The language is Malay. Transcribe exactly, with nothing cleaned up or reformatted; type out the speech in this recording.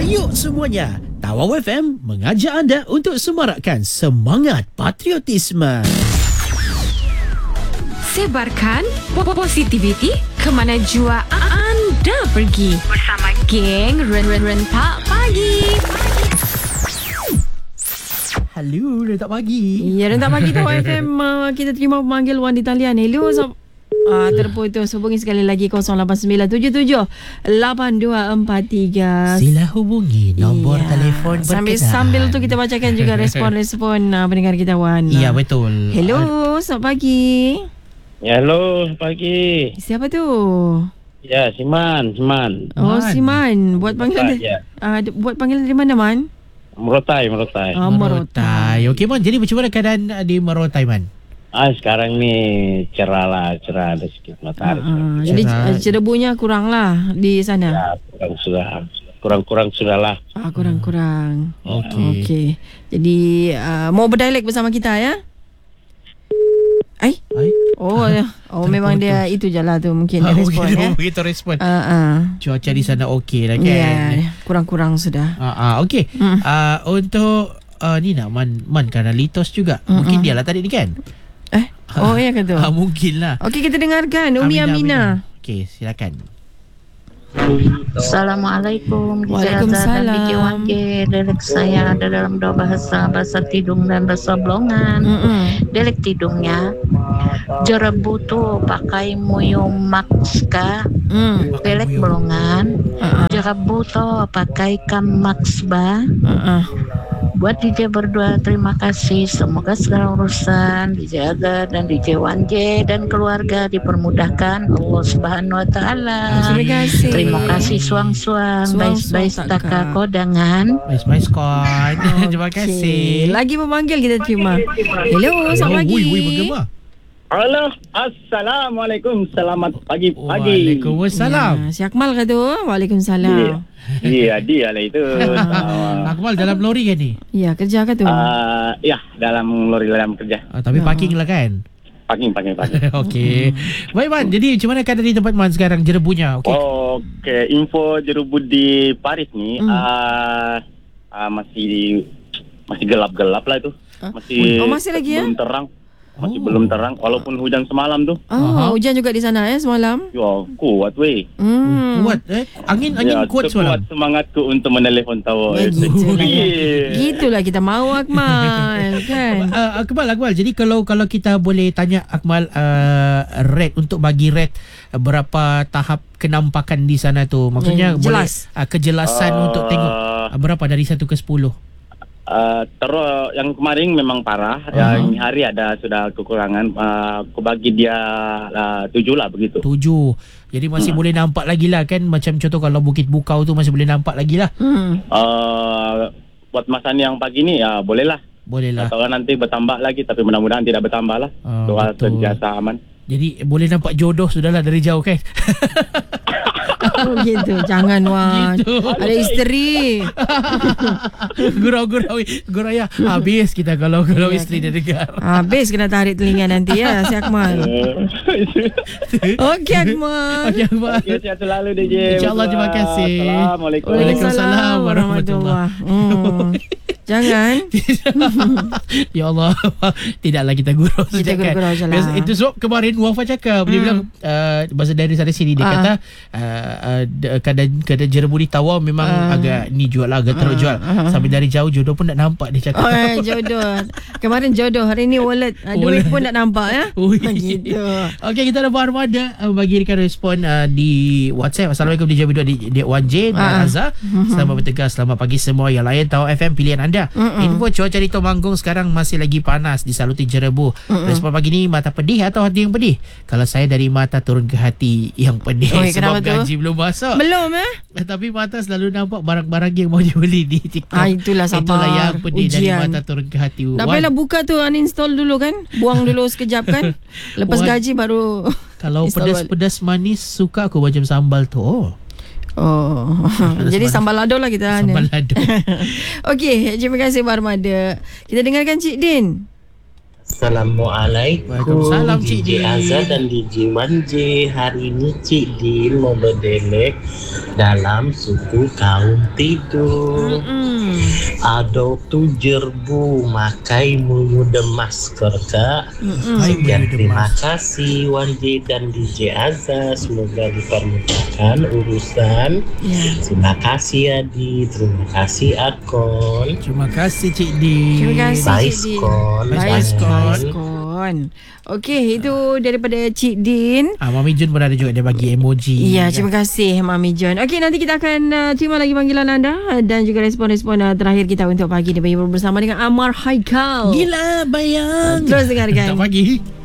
Ayuk semuanya, Tawau F M mengajak anda untuk semarakkan semangat patriotisme. Sebarkan positiviti ke mana jua anda pergi bersama geng Rentak Pagi. Halo, Rentak Pagi. Ya, Rentak Pagi Tawau F M. Uh, kita terima pemanggil wanita talian. Hello, so Ah, terputus. Hubungi sekali lagi kosong lapan sembilan tujuh tujuh lapan dua empat tiga. Sila hubungi nombor iya. telefon berkenaan. Sambil-sambil tu kita bacakan juga respon-respon uh, pendengar kita, Wan. Iya, betul. Hello, selamat pagi. Ya, halo, pagi. Siapa tu? Ya, Siman, Siman. Oh, Man. Siman. Buat panggilan dari, Ya. uh, buat panggilan dari mana, Man? Merotai, Merotai. Ah, Merotai. Okey, Man. Jadi macam mana keadaan di Merotai, Man? Ah, sekarang ni cerah lah, cerah ada sedikit matahari. Uh, jadi Cerah. cedebunya kurang lah di sana. Ya, kurang sudah, kurang-kurang sudah lah. Ah, kurang-kurang. Okey. Okey. Jadi uh, mau berdialek bersama kita ya? Ai? Ai? Oh, oh memang dia itu je lah tu mungkin dia Oh, respon begitu, ya. begitu respon. Ah, uh, Cuaca di sana okey lah kan? ya, kurang-kurang sudah. Ah, ah, okey. Mm. Ah, untuk uh, ni nak Man, Man kerana litos juga. Mm-mm. Mungkin dia lah tadi ni kan? Eh, oh ya ke tu? Ah, mungkin lah. Okey, kita dengarkan Umi Amina. Okey, silakan. Assalamualaikum. Waalaikumsalam. D J Wangge, Delek saya ada dalam dua bahasa, bahasa tidung dan bahasa blongan. Mm-mm. Delek tidungnya jerebu tu pakai muyung makska. Mm. Delek blongan Uh-uh. jerebu tu pakai kam maksba. Uh-uh. Buat D J berdua terima kasih. Semoga segala urusan dijaga dan D J Wangge dan keluarga dipermudahkan Allah Subhanahu Wa Taala. Terima kasih. Terima kasih suang-suang, Suang-suang baik-baik tak taka kak. kodangan. Baik-baik skon. Terima Okey. kasih. Lagi memanggil kita terima. Hello, selamat pagi. Ui, ui, bergema. Halo, Assalamualaikum. Selamat pagi-pagi. Waalaikumsalam. Ya, si Akmal ke tu? Waalaikumsalam. Iya, dia lah itu. Akmal dalam lori kan ni? Ya, kerja ke tu? Ah, ya, dalam lori dalam kerja. Ah, tapi Ah. parking lah kan? Pagi, pagi, pagi. Okey. Baik, Man. Jadi macam mana keadaan di tempat Man sekarang? Jerebunya? Okey. Oke, info jerubu di Paris nih Hmm. ah, ah, masih masih gelap-gelap lah itu. Masih Oh, masih lagi ya? belum terang. Masih Oh. belum terang walaupun hujan semalam tuh. Oh, Aha. hujan juga di sana ya semalam? Yo, kuat weh. Hmm. Kuat eh? Angin angin Ya, kuat sekuat semalam. semangatku untuk menelepon tahu. Ya, gitulah. Iya. Gitulah kita mau Akmal kan. Uh, Akmal, Akmal. Jadi kalau kalau kita boleh tanya Akmal uh, rate untuk bagi rate uh, berapa tahap kenampakan di sana tu. Maksudnya Hmm, boleh jelas. uh, kejelasan Ah. untuk tengok uh, berapa dari satu ke sepuluh. Uh, terus yang kemarin memang parah, Aha. yang hari ada sudah kekurangan. Uh, aku bagi dia uh, tujuh lah begitu. Tujuh. Jadi masih Hmm. boleh nampak lagi lah kan. Macam contoh kalau Bukit Bukau tu masih boleh nampak lagi lah. Hmm. Uh, buat masa yang pagi ni ya boleh lah. Boleh lah. Atau nanti bertambah lagi, tapi mudah-mudahan tidak bertambah lah. Ah, Doa betul. sentiasa aman. Jadi boleh nampak jodoh sudahlah dari jauh kan. Oh gitu. Jangan Wan. Gitu. Ada isteri. Gurau-gurau Gurau ya. Habis kita kalau kalau Ya, isteri dia dengar. Habis kena tarik telinga nanti ya si Akmal. Okey Akmal. Okey, Akmal. Okey, sihat selalu D J. InsyaAllah, terima kasih. Assalamualaikum. Waalaikumsalam warahmatullahi. Hmm. Jangan. Ya Allah. Tidaklah kita gurau Kita sekejap kan. gurau je lah. Biasa- Itu sebab kemarin Wafa cakap. Dia Hmm. bilang uh, bahasa dari sana sini. Dia Ah. kata uh, uh, kadang kadang jerebu di Tawau memang Ah. agak ni jual lah, agak teruk Ah. jual. Ah. Sampai dari jauh jodoh pun tak nampak dia cakap. Oh, eh, jodoh. Kemarin jodoh, hari ni wallet. Uh, duit Wallet. pun tak nampak ya. Ui. Gitu. Okey, kita ada Puan Armada uh, bagikan respon uh, di WhatsApp. Assalamualaikum D J Bidua di, di Wan J dan Ah. Azhar. Selamat bertugas, selamat pagi semua yang lain. Tawau F M pilihan anda. Mm-mm. Info cuaca di Temanggung sekarang masih lagi panas di Saluti Jerebu. Mm-mm. Respon pagi ni mata pedih atau hati yang pedih? Kalau saya dari mata turun ke hati yang pedih. Oi, sebab kenapa tu? gaji belum masuk. Belum eh? Eh, Tapi mata selalu nampak barang-barang yang mau dibeli di TikTok. Ah, itulah sabar. Itulah yang pedih dari Ujian. mata turun ke hati. Tak Wan, payahlah buka tu, uninstall dulu kan. Buang dulu sekejap kan. Lepas Wan. gaji baru kalau install pedas-pedas manis suka aku macam sambal tu. Oh. Oh. Jadi sambal lado lah kita. Sambal lado. Okey, terima kasih Bar Armada. Kita dengarkan Cik Din. Assalamualaikum Waalaikumsalam, D Cik J Din. Azhar dan D J Wan J. Hari ini Cik Din mau berdelek dalam suku kaum tidur. Mm-mm. Ada tu jerbu makai muyu demas kerja. Sekian terima kasih Wan J dan D J Azhar. Semoga dipermudahkan urusan. Ya. Terima kasih Adi. Terima kasih Akon. Terima kasih Cik Din. Terima kasih Bye Cik Din. Skon. Bye Bye, Skon. Skon. Okey, itu daripada Cik Din. Ah, Mami Jun pun ada juga, dia bagi emoji. Ya, terima kasih Mami John. Okey, nanti kita akan uh, terima lagi panggilan anda dan juga respon-respon uh, terakhir kita untuk pagi ni bersama dengan Amar Haikal. Gila bayang. Terus dengarkan. Tak pagi.